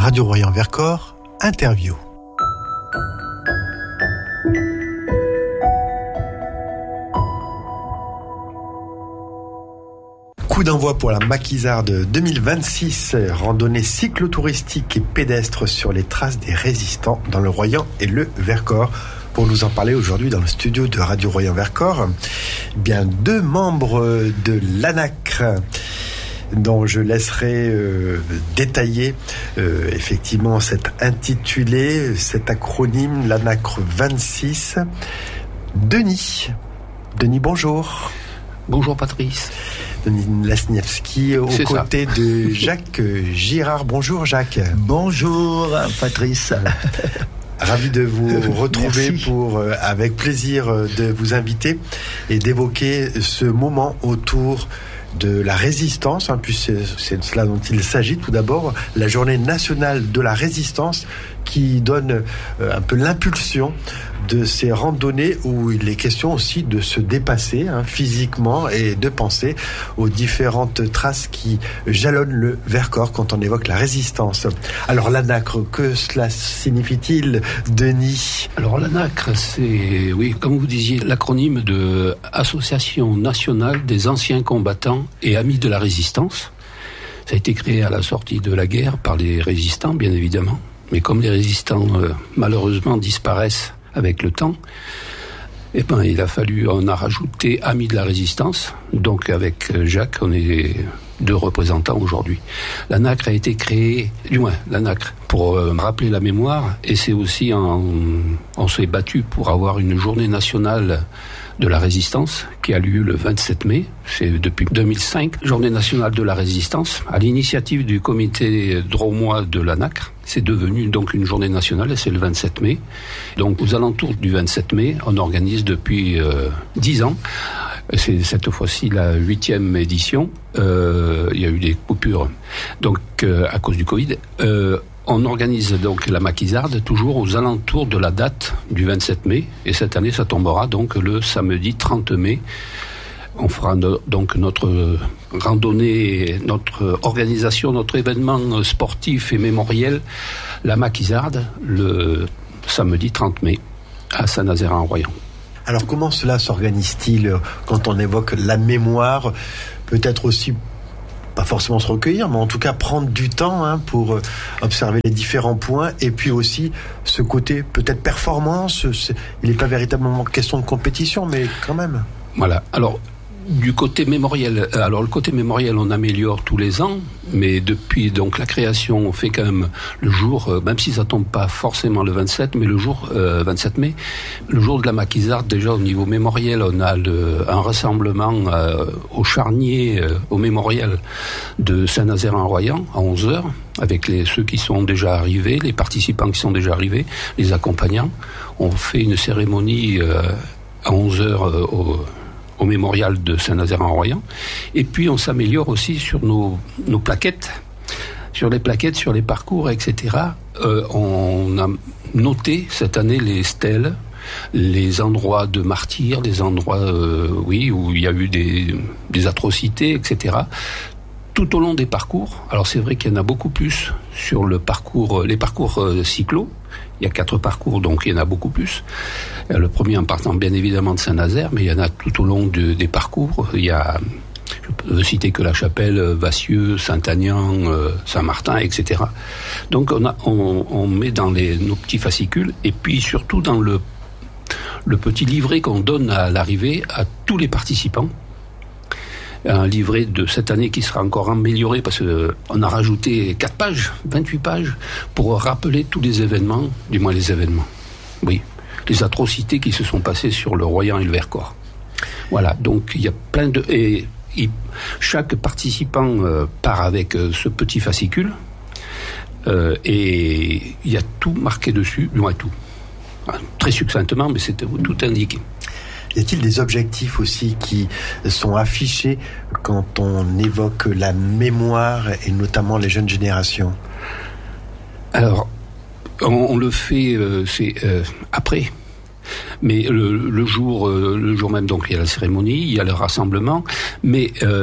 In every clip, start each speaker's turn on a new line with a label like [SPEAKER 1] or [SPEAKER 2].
[SPEAKER 1] Radio Royan-Vercors, interview. Coup d'envoi pour la Maquisarde 2026, randonnée cyclotouristique et pédestre sur les traces des résistants dans le Royan et le Vercors. Pour nous en parler aujourd'hui dans le studio de Radio Royan-Vercors, bien deux membres de l'ANACRE, dont je laisserai détailler effectivement cet intitulé, cet acronyme, l'ANACRE 26. Denis, bonjour.
[SPEAKER 2] Bonjour Patrice.
[SPEAKER 1] Denis Lasniewski aux côtés de Jacques Girard. Bonjour Jacques.
[SPEAKER 3] Bonjour Patrice.
[SPEAKER 1] Ravi de vous retrouver
[SPEAKER 3] Merci.
[SPEAKER 1] Avec plaisir de vous inviter et d'évoquer ce moment autour de la résistance, puisque c'est de cela dont il s'agit. Tout d'abord, la journée nationale de la résistance qui donne un peu l'impulsion de ces randonnées où il est question aussi de se dépasser physiquement et de penser aux différentes traces qui jalonnent le Vercors quand on évoque la résistance. Alors l'ANACRE, que cela signifie-t-il, Denis ?
[SPEAKER 2] Alors l'ANACRE, c'est, oui, comme vous disiez, l'acronyme de Association nationale des anciens combattants et amis de la résistance. Ça a été créé à la sortie de la guerre par les résistants, bien évidemment. Mais comme les résistants, malheureusement, disparaissent avec le temps, il a fallu, on a rajouté amis de la résistance. Donc avec Jacques, on est deux représentants aujourd'hui. L'ANACRE a été créée, l'ANACRE, pour rappeler la mémoire, et c'est aussi on s'est battu pour avoir une journée nationale de la résistance qui a lieu le 27 mai. C'est depuis 2005, journée nationale de la résistance, à l'initiative du comité drômois de l'ANACRE. C'est devenu donc une journée nationale et c'est le 27 mai. Donc aux alentours du 27 mai, on organise depuis 10 ans. C'est cette fois-ci la 8e édition. Il y a eu des coupures donc à cause du Covid. On organise donc la Maquisarde toujours aux alentours de la date du 27 mai. Et cette année, ça tombera donc le samedi 30 mai. On fera donc notre randonnée, notre organisation, notre événement sportif et mémoriel, la Maquisarde, le samedi 30 mai à Saint-Nazaire-en-Royan.
[SPEAKER 1] Alors comment cela s'organise-t-il quand on évoque la mémoire ? Peut-être aussi, pas forcément se recueillir, mais en tout cas prendre du temps pour observer les différents points, et puis aussi ce côté peut-être performance. Il n'est pas véritablement question de compétition, mais quand même.
[SPEAKER 2] Voilà. Alors, du côté mémoriel, le côté mémoriel, on améliore tous les ans, mais depuis donc la création, on fait quand même le jour, même si ça tombe pas forcément le 27, mais le jour 27 mai, le jour de la Maquisarde, déjà au niveau mémoriel, on a un rassemblement au charnier, au mémorial de Saint-Nazaire-en-Royan à 11h, avec ceux qui sont déjà arrivés, les participants qui sont déjà arrivés, les accompagnants. On fait une cérémonie à 11h au mémorial de Saint-Nazaire-en-Royan. Et puis on s'améliore aussi sur nos plaquettes, sur les parcours, etc. On a noté cette année les stèles, les endroits de martyrs, les endroits où il y a eu des atrocités, etc. Tout au long des parcours. Alors c'est vrai qu'il y en a beaucoup plus sur les parcours cyclo. Il y a 4 parcours, donc il y en a beaucoup plus. Le premier en partant bien évidemment de Saint-Nazaire, mais il y en a tout au long des parcours. Il y a, je peux citer que la Chapelle, Vassieux, Saint-Agnan, Saint-Martin, etc. Donc on met dans nos petits fascicules, et puis surtout dans le petit livret qu'on donne à l'arrivée à tous les participants. Un livret de cette année qui sera encore amélioré parce qu'on a rajouté 4 pages, 28 pages, pour rappeler tous les événements, oui, les atrocités qui se sont passées sur le Royan et le Vercors. Voilà, donc il y a plein de... chaque participant part avec ce petit fascicule, et il y a tout marqué dessus, tout. Très succinctement, mais c'est tout indiqué.
[SPEAKER 1] Y a-t-il des objectifs aussi qui sont affichés quand on évoque la mémoire et notamment les jeunes générations ?
[SPEAKER 2] Alors, on le fait après. Mais le jour même, donc il y a la cérémonie, il y a le rassemblement, mais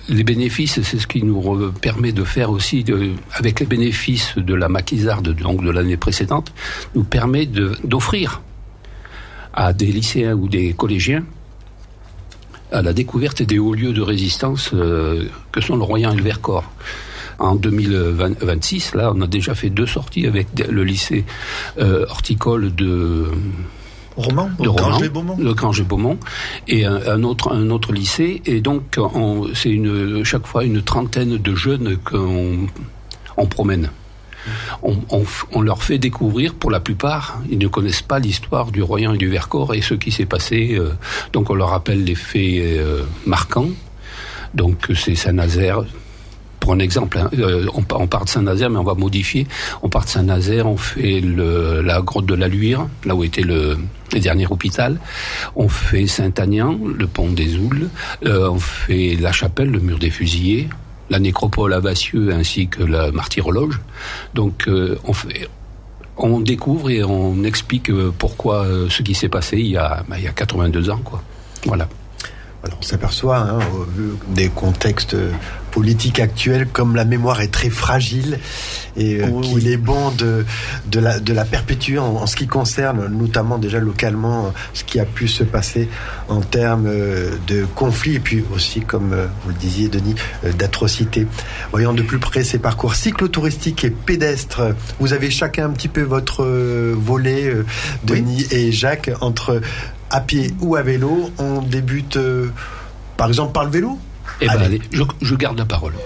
[SPEAKER 2] les bénéfices, c'est ce qui nous permet de faire aussi, avec les bénéfices de la maquisarde, donc de l'année précédente, nous permet d'offrir à des lycéens ou des collégiens à la découverte des hauts lieux de résistance que sont le Royan et le Vercors. En 2026, là, on a déjà fait 2 sorties avec le lycée horticole de
[SPEAKER 3] Romans,
[SPEAKER 2] le Grange-et-Beaumont, et un autre lycée, et donc c'est chaque fois une trentaine de jeunes qu'on promène. On leur fait découvrir, pour la plupart, ils ne connaissent pas l'histoire du Royan et du Vercors et ce qui s'est passé. Donc on leur rappelle les faits marquants. Donc c'est Saint-Nazaire. Pour un exemple, on part de Saint-Nazaire, mais on va modifier. On part de Saint-Nazaire, on fait la grotte de la Luire, là où était le dernier hôpital. On fait Saint-Agnan, le pont des Oules. On fait la chapelle, le mur des fusillés. La nécropole à Vassieux ainsi que la martyrologe. Donc on découvre et on explique pourquoi ce qui s'est passé il y a 82 ans, quoi. Voilà.
[SPEAKER 1] Alors, on s'aperçoit, au vu des contextes politiques actuels, comme la mémoire est très fragile et qu'il est bon de la perpétuer en ce qui concerne notamment déjà localement ce qui a pu se passer en termes de conflits et puis aussi, comme vous le disiez Denis, d'atrocités. Voyons de plus près ces parcours cyclotouristiques et pédestres. Vous avez chacun un petit peu votre volet, Denis et Jacques, entre à pied ou à vélo. On débute par exemple par le vélo.
[SPEAKER 2] Allez, je garde la parole.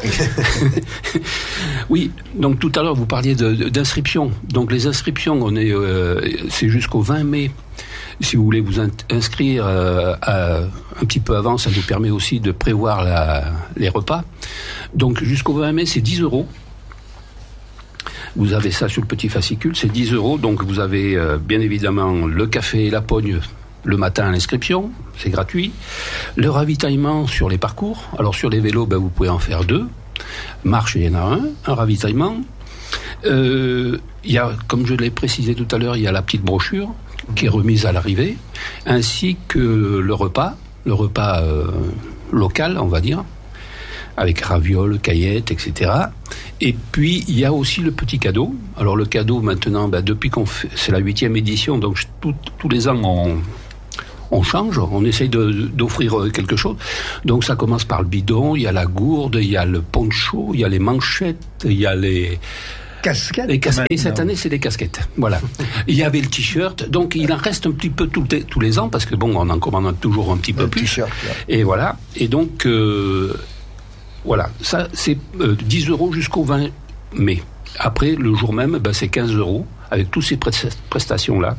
[SPEAKER 2] Oui, donc tout à l'heure vous parliez d'inscriptions. Donc les inscriptions, c'est jusqu'au 20 mai. Si vous voulez vous inscrire un petit peu avant, ça nous permet aussi de prévoir les repas. Donc jusqu'au 20 mai, c'est 10 €. Vous avez ça sur le petit fascicule, c'est 10 €. Donc vous avez bien évidemment le café et la pogne le matin à l'inscription, c'est gratuit. Le ravitaillement sur les parcours. Alors sur les vélos, vous pouvez en faire 2. Marche, il y en a un ravitaillement. Il y a, comme je l'ai précisé tout à l'heure, il y a la petite brochure qui est remise à l'arrivée, ainsi que le repas local, on va dire, avec ravioles, caillettes, etc. Et puis, il y a aussi le petit cadeau. Alors, le cadeau, maintenant, depuis c'est la 8e édition, donc tous les ans, on change, on essaye d'offrir quelque chose. Donc, ça commence par le bidon, il y a la gourde, il y a le poncho, il y a les manchettes, il y a les
[SPEAKER 3] casquettes.
[SPEAKER 2] Et cette année, c'est des casquettes. Voilà. Il y avait le t-shirt. Donc, il en reste un petit peu tous les ans, parce que on en commande toujours un petit peu plus.
[SPEAKER 3] T-shirt, là.
[SPEAKER 2] Et voilà. Et donc, voilà. Ça, c'est 10 € jusqu'au 20 mai. Après, le jour même, c'est 15 € avec toutes ces prestations-là.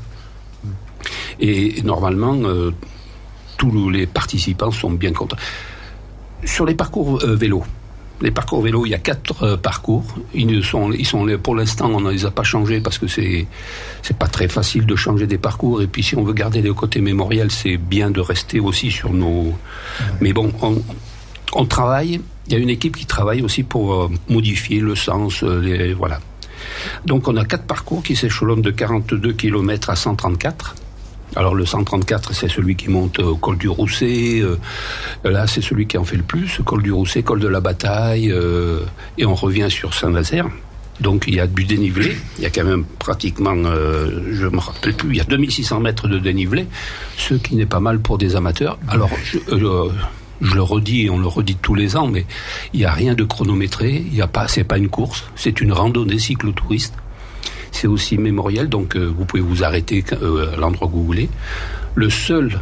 [SPEAKER 2] Et normalement, tous les participants sont bien contents. Sur les parcours vélo, il y a 4 parcours. Ils sont pour l'instant, on ne les a pas changés parce que c'est pas très facile de changer des parcours. Et puis, si on veut garder le côté mémoriel, c'est bien de rester aussi sur nos. Mais bon, on travaille. Il y a une équipe qui travaille aussi pour modifier le sens. Voilà. Donc, on a 4 parcours qui s'échelonnent de 42 km à 134. Alors le 134, c'est celui qui monte au col du Rousset. Là, c'est celui qui en fait le plus. Col du Rousset, col de la Bataille, et on revient sur Saint-Nazaire. Donc il y a du dénivelé. Il y a quand même pratiquement, je me rappelle plus, il y a 2600 mètres de dénivelé, ce qui n'est pas mal pour des amateurs. Alors je le redis et on le redit tous les ans, mais il n'y a rien de chronométré. C'est pas une course, c'est une randonnée cyclotouriste. C'est aussi mémoriel, donc vous pouvez vous arrêter à l'endroit où vous voulez. Seule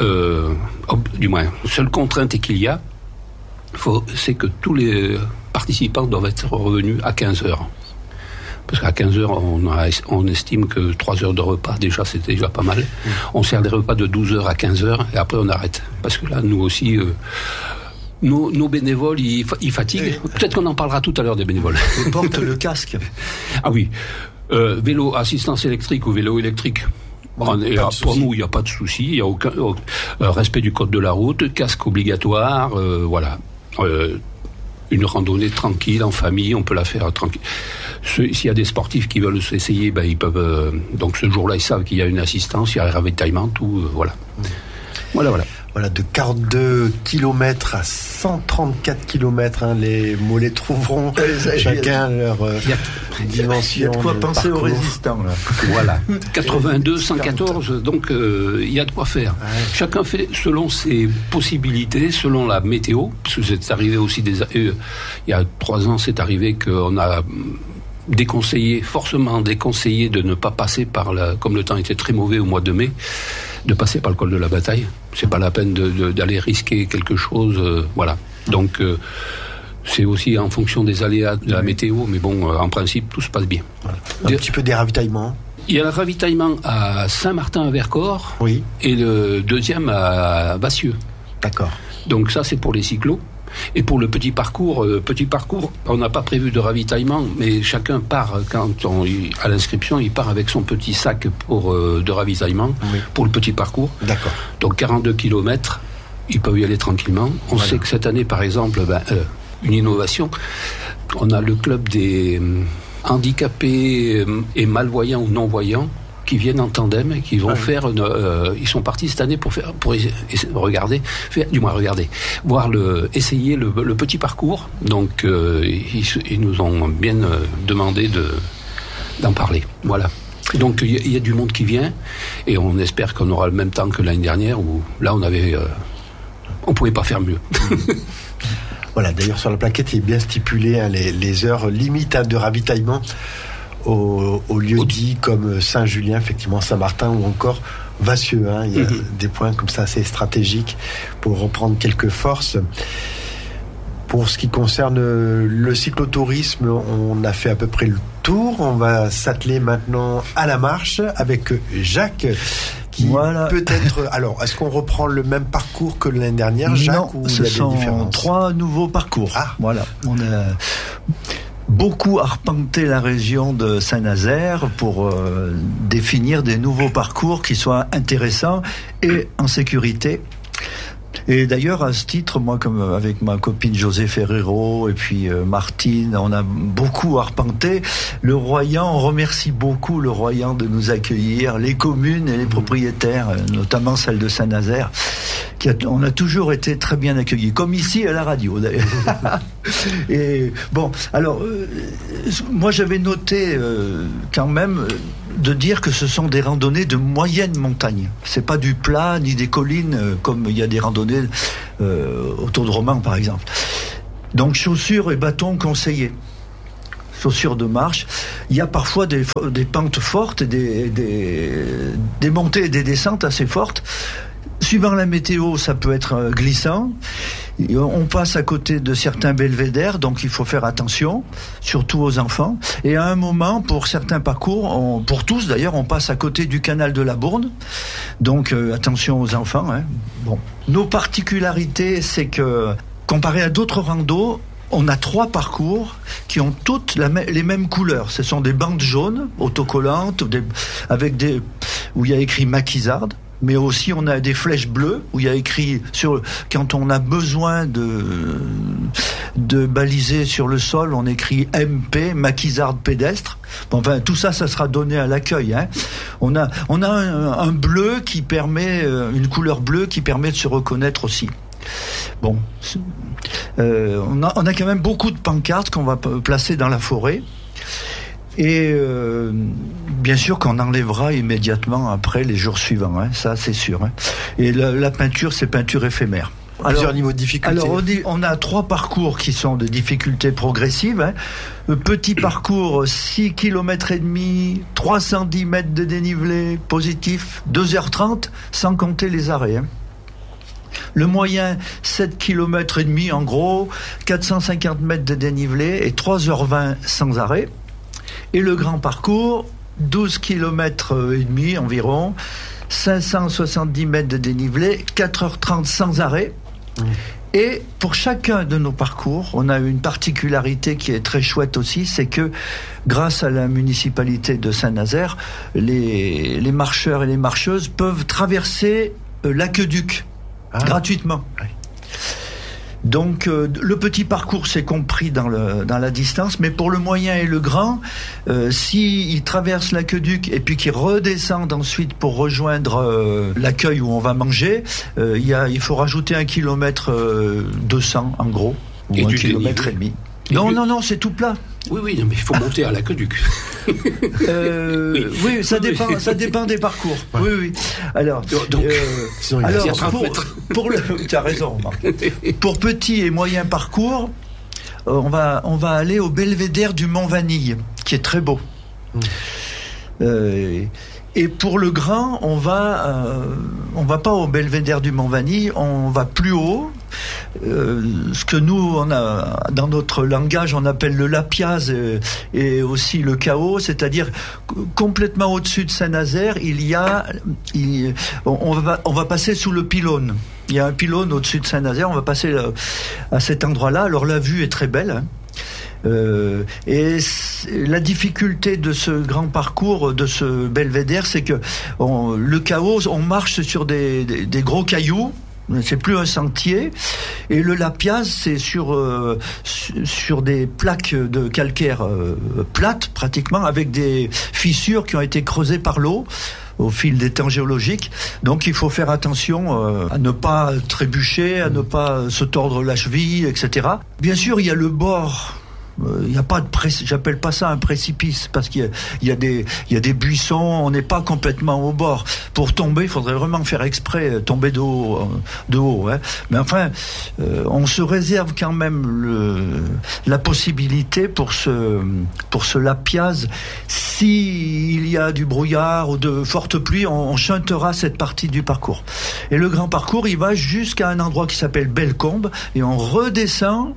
[SPEAKER 2] contrainte qu'il y a, c'est que tous les participants doivent être revenus à 15 heures. Parce qu'à 15 heures, on estime que 3 heures de repas, déjà, c'est déjà pas mal. On sert des repas de 12 heures à 15 heures, et après on arrête. Parce que là, nous aussi... Nos bénévoles, ils fatiguent. Oui. Peut-être qu'on en parlera tout à l'heure des bénévoles.
[SPEAKER 3] Ils portent le casque.
[SPEAKER 2] Ah oui. Vélo, assistance électrique ou vélo électrique. Pour nous, il n'y a pas de souci. Il n'y a aucun respect du code de la route, casque obligatoire, voilà. Une randonnée tranquille, en famille, on peut la faire tranquille. S'il y a des sportifs qui veulent s'essayer, ils peuvent. Donc ce jour-là, ils savent qu'il y a une assistance, il y a un ravitaillement, tout, voilà. Voilà.
[SPEAKER 1] Voilà, de 42 km à 134 km, hein, les mollets trouveront chacun leur dimension.
[SPEAKER 3] Il y a de quoi penser
[SPEAKER 1] parcours.
[SPEAKER 3] aux résistants, là.
[SPEAKER 2] Voilà. 82, 114, donc il y a de quoi faire.
[SPEAKER 1] Ouais.
[SPEAKER 2] Chacun fait selon ses possibilités, selon la météo, parce que c'est arrivé aussi il y a 3 ans, c'est arrivé qu'on a forcément déconseillé de ne pas passer comme le temps était très mauvais au mois de mai, de passer par le col de la Bataille. C'est pas la peine d'aller risquer quelque chose, voilà. Donc c'est aussi en fonction des aléas de la météo, mais bon, en principe, tout se passe bien.
[SPEAKER 1] Voilà. Un petit peu des ravitaillements.
[SPEAKER 2] Il y a le ravitaillement à Saint-Martin-à-Vercors,
[SPEAKER 1] Oui.
[SPEAKER 2] et le deuxième à Vassieux.
[SPEAKER 1] D'accord.
[SPEAKER 2] Donc ça, c'est pour les cyclos. Et pour le petit parcours, on n'a pas prévu de ravitaillement, mais chacun part, à l'inscription, il part avec son petit sac de ravitaillement, oui, pour le petit parcours.
[SPEAKER 1] D'accord.
[SPEAKER 2] Donc 42 km, ils peuvent y aller tranquillement. On sait que cette année, par exemple, une innovation, on a le club des handicapés et malvoyants ou non-voyants qui viennent en tandem et qui vont faire ils sont partis cette année pour essayer le petit parcours. Donc ils nous ont bien demandé d'en parler. Voilà. Donc il y a du monde qui vient et on espère qu'on aura le même temps que l'année dernière où là on pouvait pas faire mieux.
[SPEAKER 1] Voilà, d'ailleurs sur la plaquette il est bien stipulé, hein, les heures limites, hein, de ravitaillement au lieu dit comme Saint-Julien, effectivement Saint-Martin ou encore Vassieux, hein. Il y a des points comme ça assez stratégiques pour reprendre quelques forces. Pour ce qui concerne le cyclotourisme, on a fait à peu près le tour. On va s'atteler maintenant à la marche avec Jacques qui peut-être... Alors, est-ce qu'on reprend le même parcours que l'année dernière, Jacques?
[SPEAKER 3] Non,
[SPEAKER 1] ou
[SPEAKER 3] ce
[SPEAKER 1] il y a
[SPEAKER 3] sont
[SPEAKER 1] des différences?
[SPEAKER 3] 3 nouveaux parcours.
[SPEAKER 1] Ah.
[SPEAKER 3] Voilà, on a beaucoup arpenté la région de Saint-Nazaire pour définir des nouveaux parcours qui soient intéressants et en sécurité. Et d'ailleurs, à ce titre, moi, comme avec ma copine José Ferrero et puis Martine, on a beaucoup arpenté le Royan. On remercie beaucoup le Royan de nous accueillir, les communes et les propriétaires, notamment celle de Saint-Nazaire. On a toujours été très bien accueillis, comme ici à la radio d'ailleurs. Et bon, alors, moi j'avais noté quand même de dire que ce sont des randonnées de moyenne montagne. C'est pas du plat ni des collines comme il y a des randonnées autour de Romans par exemple. Donc chaussures et bâtons conseillés. Chaussures de marche. Il y a parfois des pentes fortes et des montées et des descentes assez fortes. Suivant la météo, ça peut être glissant. On passe à côté de certains belvédères, donc il faut faire attention, surtout aux enfants. Et à un moment, pour certains parcours, pour tous d'ailleurs, on passe à côté du canal de la Bourne. Donc attention aux enfants, hein. Bon. Nos particularités, c'est que, comparé à d'autres randos, on a 3 parcours qui ont toutes les mêmes couleurs. Ce sont des bandes jaunes, autocollantes, où il y a écrit Maquisarde. Mais aussi on a des flèches bleues où il y a écrit quand on a besoin de baliser sur le sol, on écrit MP, maquisarde pédestre. Bon, enfin tout ça sera donné à l'accueil, hein. On a un bleu qui permet une couleur bleue qui permet de se reconnaître aussi. Bon, on a quand même beaucoup de pancartes qu'on va placer dans la forêt. Et bien sûr qu'on enlèvera immédiatement après les jours suivants, hein, ça c'est sûr, hein. Et la peinture, c'est peinture éphémère.
[SPEAKER 1] Plusieurs niveaux de difficulté.
[SPEAKER 3] Alors on a 3 parcours qui sont de difficulté progressive, hein. Petit parcours 6 km et demi, 310 mètres de dénivelé positif, 2h30 sans compter les arrêts, hein. Le moyen, 7 km et demi en gros, 450 mètres de dénivelé et 3h20 sans arrêt. Et le grand parcours, 12 km et demi environ, 570 mètres de dénivelé, 4h30 sans arrêt. Et pour chacun de nos parcours, on a une particularité qui est très chouette aussi, c'est que grâce à la municipalité de Saint-Nazaire, les marcheurs et les marcheuses peuvent traverser l'aqueduc gratuitement. Donc le petit parcours c'est compris dans la distance, mais pour le moyen et le grand, s'ils traversent l'aqueduc et puis qu'ils redescendent ensuite pour rejoindre l'accueil où on va manger, il faut rajouter 1 km 200 en gros, ou 1 km et demi. Non, c'est tout plat.
[SPEAKER 2] Oui, mais il faut monter à l'aqueduc.
[SPEAKER 3] Oui, ça dépend des parcours. Ouais. Oui. Alors, tu as raison, Marc. Pour petit et moyen parcours, on va aller au belvédère du Mont Vanille, qui est très beau. Et pour le grand, on va pas au belvédère du Mont Vanille, on va plus haut. Ce que nous, on a dans notre langage, on appelle le Lapiaz et aussi le Chaos, c'est-à-dire complètement au-dessus de Saint-Nazaire, on va passer sous le pylône. Il y a un pylône au-dessus de Saint-Nazaire, on va passer à cet endroit-là. Alors la vue est très belle. Et la difficulté de ce grand parcours, de ce belvédère, c'est que le Chaos, on marche sur des gros cailloux. C'est plus un sentier, et le Lapiaz c'est sur des plaques de calcaire plates pratiquement, avec des fissures qui ont été creusées par l'eau au fil des temps géologiques. Donc il faut faire attention à ne pas trébucher, à ne pas se tordre la cheville, etc. Bien sûr, il y a le bord. Il n'y a pas j'appelle pas ça un précipice, parce qu'il y a des buissons, on n'est pas complètement au bord. Pour tomber, il faudrait vraiment faire exprès, tomber de haut. Hein. Mais enfin, on se réserve quand même la possibilité pour ce Lapiaz, s'il y a du brouillard ou de fortes pluies, on chuntera cette partie du parcours. Et le grand parcours, il va jusqu'à un endroit qui s'appelle Bellecombe, et on redescend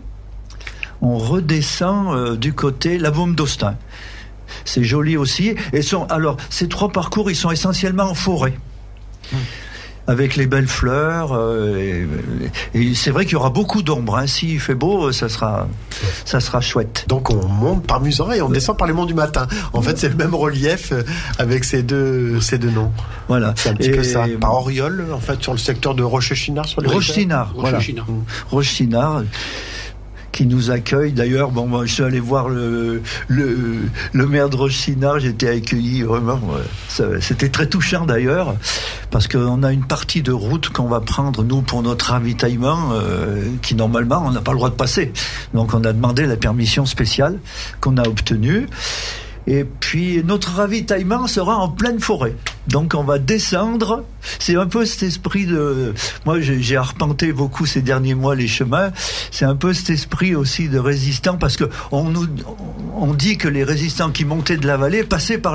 [SPEAKER 3] du côté la Baume d'Austin. C'est joli aussi. Alors, ces 3 parcours, ils sont essentiellement en forêt. Avec les belles fleurs. Et c'est vrai qu'il y aura beaucoup d'ombre. Hein. S'il fait beau, ça sera chouette.
[SPEAKER 1] Donc on monte par Musan et on descend par les monts du Matin. En fait, c'est le même relief avec ces deux noms.
[SPEAKER 3] Voilà.
[SPEAKER 1] C'est un petit peu ça. Par Auriol, en fait, sur le secteur de Roche-Chinard.
[SPEAKER 3] Roche-Chinard, voilà. Roche-Chinard. Qui nous accueille. D'ailleurs, moi, je suis allé voir le maire de Roche-Chinard, j'ai été accueilli vraiment. C'était très touchant d'ailleurs, parce qu'on a une partie de route qu'on va prendre, nous, pour notre ravitaillement, qui normalement, on n'a pas le droit de passer. Donc, on a demandé la permission spéciale qu'on a obtenue. Et puis notre ravitaillement sera en pleine forêt. Donc on va descendre. C'est un peu cet esprit de... Moi j'ai arpenté beaucoup ces derniers mois les chemins. C'est un peu cet esprit aussi de résistant, parce que on dit que les résistants qui montaient de la vallée passaient par